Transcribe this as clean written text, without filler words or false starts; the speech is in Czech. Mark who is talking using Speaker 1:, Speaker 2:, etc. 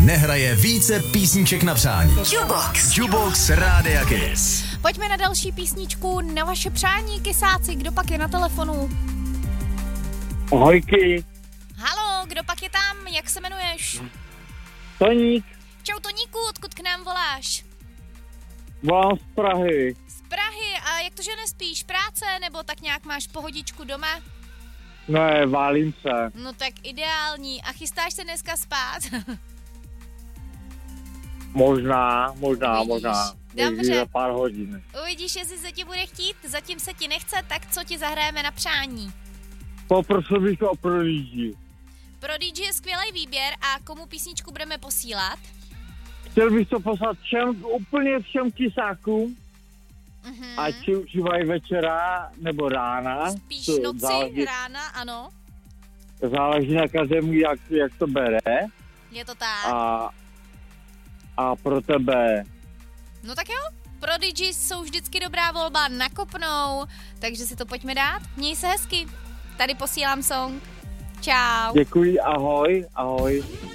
Speaker 1: nehraje více písniček na přání. Jukebox Rádia Kiss.
Speaker 2: Pojďme na další písničku na vaše přání, kysáci. Kdo pak je na telefonu?
Speaker 3: Ahojky.
Speaker 2: Halo, kdo pak je tam? Jak se jmenuješ?
Speaker 3: Toník.
Speaker 2: Čau Toníku, odkud k nám voláš?
Speaker 3: Volám z Prahy.
Speaker 2: Z Prahy. A jak to, že nespíš? Práce nebo tak nějak máš pohodičku doma?
Speaker 3: Ne, válím se.
Speaker 2: No tak ideální. A chystáš se dneska spát?
Speaker 3: Možná.
Speaker 2: Dobře.
Speaker 3: Za pár hodin.
Speaker 2: Uvidíš, jestli se ti bude chtít. Zatím se ti nechce, tak co ti zahrajeme na přání?
Speaker 3: Poprosil bych to o Prodigy.
Speaker 2: Prodigy je skvělý výběr a komu písničku budeme posílat?
Speaker 3: Chtěl bych to poslat úplně všem kysákům, ať si užívají večera nebo rána.
Speaker 2: Spíš noci, rána, ano.
Speaker 3: Záleží na každému, jak to bere.
Speaker 2: Je to tak.
Speaker 3: A pro tebe.
Speaker 2: No tak jo, Prodigy jsou vždycky dobrá volba, nakopnou, takže si to pojďme dát. Měj se hezky. Tady posílám song. Čau.
Speaker 3: Děkuji, ahoj.